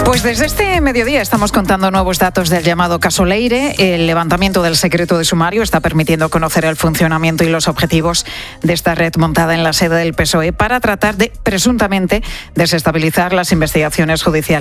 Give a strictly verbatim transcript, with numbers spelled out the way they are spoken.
Pues desde este mediodía estamos contando nuevos datos del llamado caso Leire. El levantamiento del secreto de sumario está permitiendo conocer el funcionamiento y los objetivos de esta red montada en la sede del P S O E para tratar de, presuntamente, desestabilizar las investigaciones judiciales.